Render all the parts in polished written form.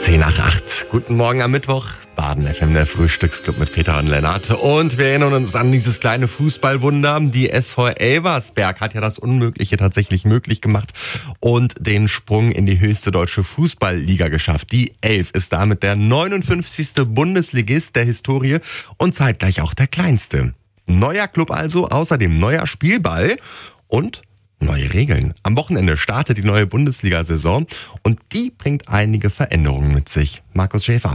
10 nach 8. Guten Morgen am Mittwoch. Baden FM, der Frühstücksclub mit Peter und Lennart. Und wir erinnern uns an dieses kleine Fußballwunder. Die SV Elversberg hat ja das Unmögliche tatsächlich möglich gemacht und den Sprung in die höchste deutsche Fußballliga geschafft. Die Elf ist damit der 59. Bundesligist der Historie und zeitgleich auch der kleinste. Neuer Club also, außerdem neuer Spielball und neue Regeln. Am Wochenende startet die neue Bundesliga-Saison und die bringt einige Veränderungen mit sich. Markus Schäfer.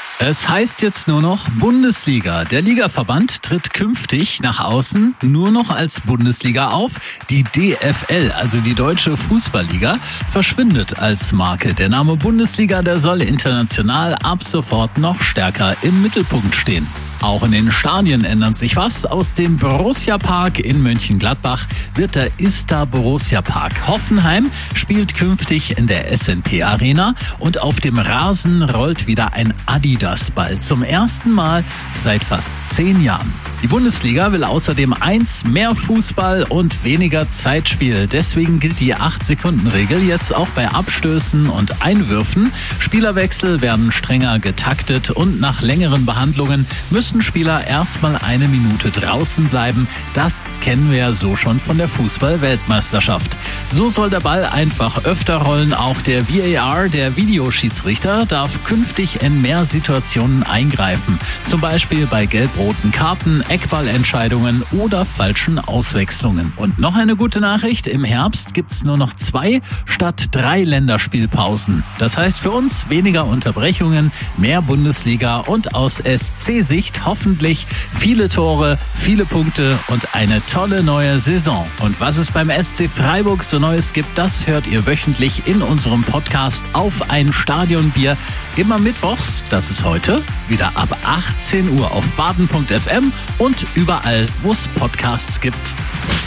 Es heißt jetzt nur noch Bundesliga. Der Ligaverband tritt künftig nach außen nur noch als Bundesliga auf. Die DFL, also die Deutsche Fußballliga, verschwindet als Marke. Der Name Bundesliga, der soll international ab sofort noch stärker im Mittelpunkt stehen. Auch in den Stadien ändert sich was. Aus dem Borussia Park in Mönchengladbach wird der ISTA Borussia Park. Hoffenheim spielt künftig in der SNP Arena und auf dem Rasen rollt wieder ein Adidas-Ball. Zum ersten Mal seit fast 10 Jahren. Die Bundesliga will außerdem mehr Fußball und weniger Zeitspiel. Deswegen gilt die 8-Sekunden-Regel jetzt auch bei Abstößen und Einwürfen. Spielerwechsel werden strenger getaktet und nach längeren Behandlungen müssen Spieler erstmal 1 Minute draußen bleiben. Das kennen wir ja so schon von der Fußball-Weltmeisterschaft. So soll der Ball einfach öfter rollen. Auch der VAR, der Videoschiedsrichter, darf künftig in mehr Situationen eingreifen. Zum Beispiel bei gelb-roten Karten, Eckballentscheidungen oder falschen Auswechslungen. Und noch eine gute Nachricht, im Herbst gibt's nur noch 2 statt 3 Länderspielpausen. Das heißt für uns weniger Unterbrechungen, mehr Bundesliga und aus SC-Sicht hoffentlich viele Tore, viele Punkte und eine tolle neue Saison. Und was es beim SC Freiburg so Neues gibt, das hört ihr wöchentlich in unserem Podcast Auf ein Stadionbier. Immer mittwochs, das ist heute, wieder ab 18 Uhr auf baden.fm und überall, wo es Podcasts gibt.